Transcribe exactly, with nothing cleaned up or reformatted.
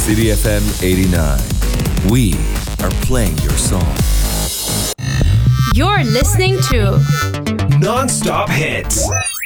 City F M eighty-nine. We are playing your song. You're listening to Non-stop hits.